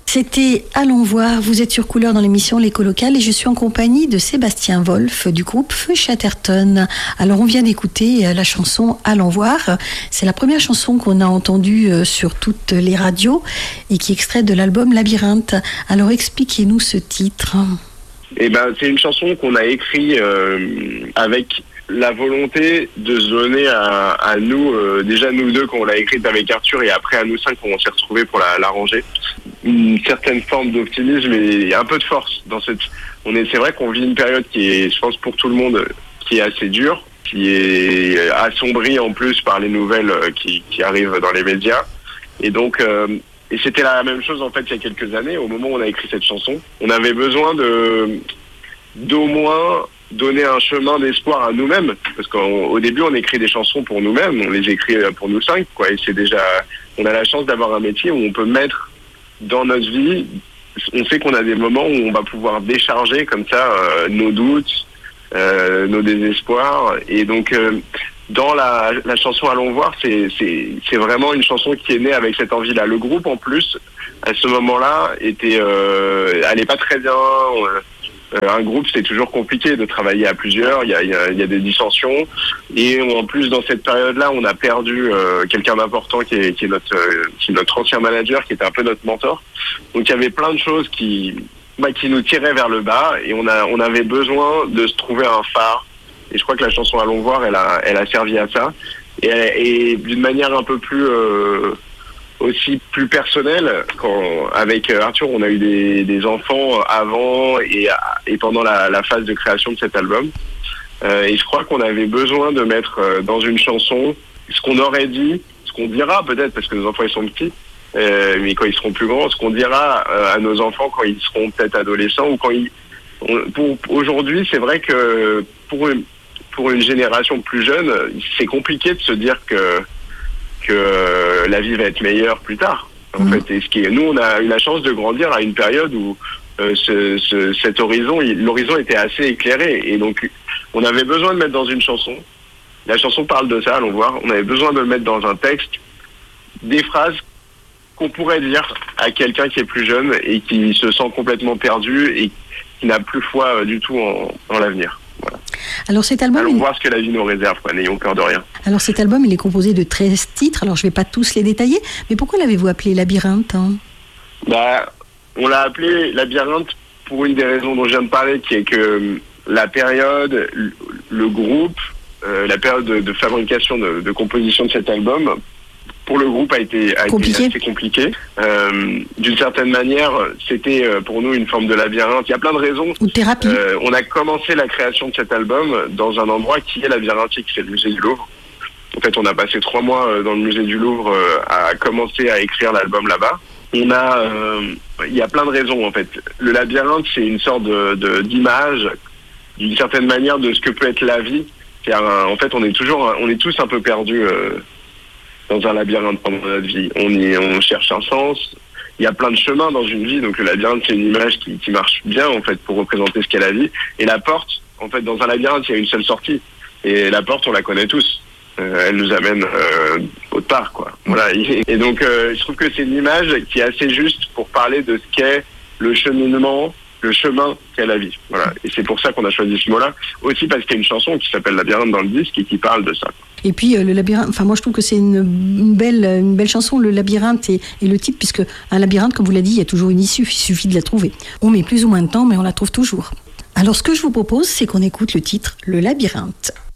C'était Allons voir, vous êtes sur Couleur dans l'émission L'écho local et je suis en compagnie de Sébastien Wolf du groupe Feu Chatterton. Alors on vient d'écouter la chanson Allons voir, c'est la première chanson qu'on a entendue sur toutes les radios et qui est extraite de l'album Labyrinthe. Alors expliquez-nous ce titre. C'est une chanson qu'on a écrite avec la volonté de se donner à nous, déjà nous deux quand on l'a écrite avec Arthur et après à nous cinq quand on s'est retrouvés pour l'arranger, une certaine forme d'optimisme et un peu de force dans cette. C'est vrai qu'on vit une période qui est, je pense pour tout le monde, qui est assez dure, qui est assombrie en plus par les nouvelles qui arrivent dans les médias. Et donc, et c'était la même chose en fait il y a quelques années, au moment où on a écrit cette chanson. On avait besoin d'au moins donner un chemin d'espoir à nous-mêmes, parce qu'au début on écrit des chansons pour nous-mêmes, on les écrit pour nous cinq, quoi. Et c'est déjà, on a la chance d'avoir un métier où on peut mettre dans notre vie, on sait qu'on a des moments où on va pouvoir décharger comme ça nos doutes, nos désespoirs, et donc dans la chanson Allons voir, c'est vraiment une chanson qui est née avec cette envie-là. Le groupe en plus, à ce moment-là, allait pas très bien. Un groupe, c'est toujours compliqué de travailler à plusieurs, il y a des dissensions, et en plus dans cette période-là, on a perdu quelqu'un d'important qui est notre ancien manager, qui était un peu notre mentor. Donc il y avait plein de choses qui nous tiraient vers le bas, et on avait besoin de se trouver un phare. Et je crois que la chanson Allons voir, elle a servi à ça, et d'une manière un peu plus aussi plus personnel. Avec Arthur, on a eu des enfants avant et pendant la phase de création de cet album. Et je crois qu'on avait besoin de mettre dans une chanson ce qu'on aurait dit, ce qu'on dira peut-être, parce que nos enfants ils sont petits, mais quand ils seront plus grands, ce qu'on dira à nos enfants quand ils seront peut-être adolescents ou pour aujourd'hui, c'est vrai que pour une génération plus jeune, c'est compliqué de se dire que la vie va être meilleure plus tard. En fait, et nous, on a eu la chance de grandir à une période où cet l'horizon était assez éclairé, et donc on avait besoin de mettre dans une chanson. La chanson parle de ça, allons voir. On avait besoin de le mettre dans un texte, des phrases qu'on pourrait dire à quelqu'un qui est plus jeune et qui se sent complètement perdu et qui n'a plus foi du tout en l'avenir. Voilà. Alors cet album, allons voir ce que la vie nous réserve, quoi. N'ayons peur de rien. Alors cet album, il est composé de 13 titres, alors je ne vais pas tous les détailler, mais pourquoi l'avez-vous appelé Labyrinthe, hein? On l'a appelé Labyrinthe pour une des raisons dont je viens de parler, qui est que la période, le groupe, la période de fabrication, de composition de cet album, pour le groupe a été assez compliqué. D'une certaine manière, c'était pour nous une forme de labyrinthe. Il y a plein de raisons. Ou thérapie. On a commencé la création de cet album dans un endroit qui est labyrinthique, c'est le musée du Louvre. En fait, on a passé 3 mois dans le musée du Louvre à commencer à écrire l'album là-bas. Il y a plein de raisons en fait. Le labyrinthe, c'est une sorte d'image, d'une certaine manière, de ce que peut être la vie. En fait, on est tous un peu perdus dans un labyrinthe pendant notre vie. On cherche un sens. Il y a plein de chemins dans une vie, donc le labyrinthe, c'est une image qui marche bien en fait pour représenter ce qu'est la vie. Et la porte, en fait, dans un labyrinthe, il y a une seule sortie. Et la porte, on la connaît tous. Elle nous amène autre part, quoi. Voilà. Et donc, je trouve que c'est une image qui est assez juste pour parler de ce qu'est le cheminement, le chemin qu'est la vie. Voilà. Et c'est pour ça qu'on a choisi ce mot-là. Aussi parce qu'il y a une chanson qui s'appelle Labyrinthe dans le disque et qui parle de ça. Et puis le labyrinthe, enfin moi je trouve que c'est une belle chanson, le labyrinthe et le titre, puisque un labyrinthe, comme vous l'avez dit, il y a toujours une issue, il suffit de la trouver. On met plus ou moins de temps, mais on la trouve toujours. Alors ce que je vous propose, c'est qu'on écoute le titre, Le Labyrinthe.